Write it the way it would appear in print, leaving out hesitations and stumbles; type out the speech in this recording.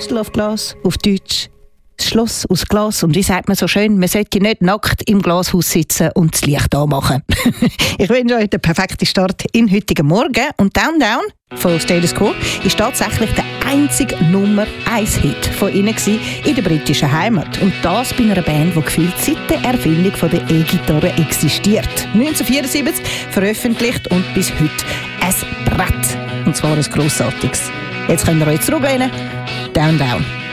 Castle of Glass, auf Deutsch das Schloss aus Glas. Und wie sagt man so schön, man sollte nicht nackt im Glashaus sitzen und das Licht anmachen. Ich wünsche euch den perfekten Start in heutigen Morgen. Und Down Down von Status Quo ist tatsächlich der einzige Nummer-1-Hit von ihnen in der britischen Heimat. Und das bei einer Band, die gefühlt seit der Erfindung der E-Gitarre existiert. 1974 veröffentlicht und bis heute ein Brett. Und zwar ein grossartiges. Jetzt könnt ihr euch zurücklehnen. Down Down.